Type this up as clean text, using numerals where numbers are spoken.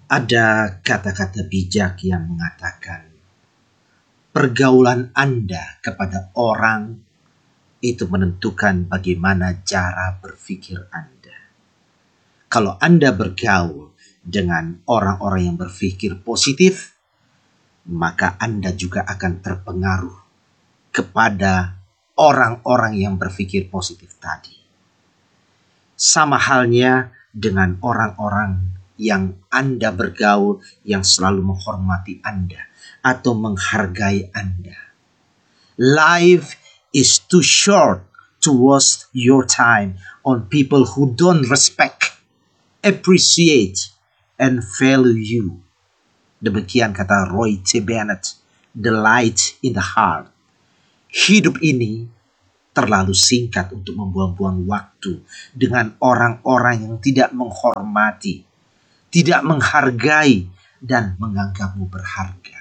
Ada kata-kata bijak yang mengatakan pergaulan Anda kepada orang itu menentukan bagaimana cara berpikir Anda. Kalau Anda bergaul dengan orang-orang yang berpikir positif, maka Anda juga akan terpengaruh kepada orang-orang yang berpikir positif tadi. Sama halnya dengan orang-orang yang Anda bergaul yang selalu menghormati Anda atau menghargai Anda. Life is too short to waste your time on people who don't respect, appreciate, and value you. Demikian kata Roy T. Bennett, The Light in the Heart. Hidup ini terlalu singkat untuk membuang-buang waktu dengan orang-orang yang tidak menghormati, tidak menghargai, dan menganggapmu berharga.